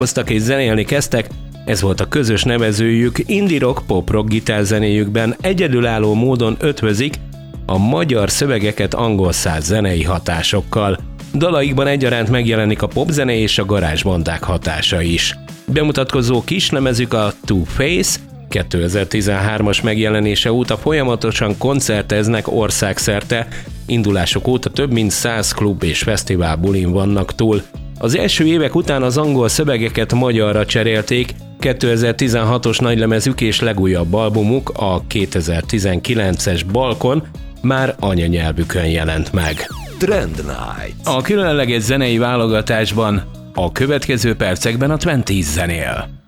hoztak és zenélni kezdtek, ez volt a közös nevezőjük, indie rock, pop rock gitárzenéjükben egyedülálló módon ötvözik a magyar szövegeket angol száz zenei hatásokkal. Dalaikban egyaránt megjelenik a popzene és a garázsbandák hatása is. Bemutatkozó kislemezük a Two Face, 2013-as megjelenése óta folyamatosan koncerteznek országszerte, indulások óta több mint 100 klub és fesztivál bulin vannak túl. Az első évek után az angol szövegeket magyarra cserélték, 2016-os nagylemezük és legújabb albumuk, a 2019-es Balkon már anyanyelvükön jelent meg. Trend Night. A különleges zenei válogatásban a következő percekben a Twenties zenél.